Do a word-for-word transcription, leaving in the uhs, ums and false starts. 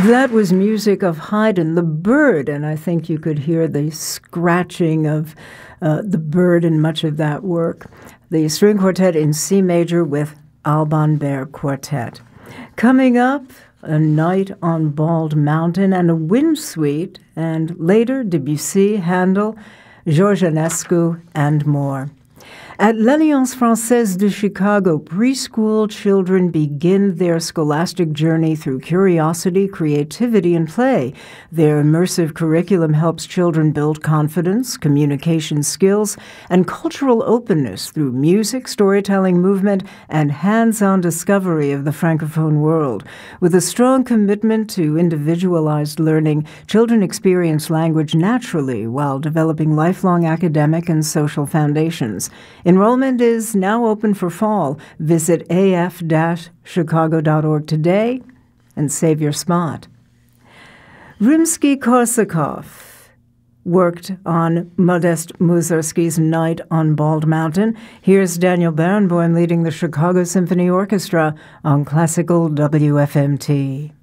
That was music of Haydn, the bird, and I think you could hear the scratching of uh, the bird in much of that work. The string quartet in C major with Alban Berg Quartet. Coming up, A Night on Bald Mountain and a Wind Suite, and later Debussy, Handel, Georges Enescu, and more. At l'Alliance Française de Chicago, preschool children begin their scholastic journey through curiosity, creativity, and play. Their immersive curriculum helps children build confidence, communication skills, and cultural openness through music, storytelling, movement, and hands-on discovery of the Francophone world. With a strong commitment to individualized learning, children experience language naturally while developing lifelong academic and social foundations. Enrollment is now open for fall. Visit a f dash chicago dot org today and save your spot. Rimsky-Korsakov worked on Modest Mussorgsky's Night on Bald Mountain. Here's Daniel Barenboim leading the Chicago Symphony Orchestra on Classical W F M T.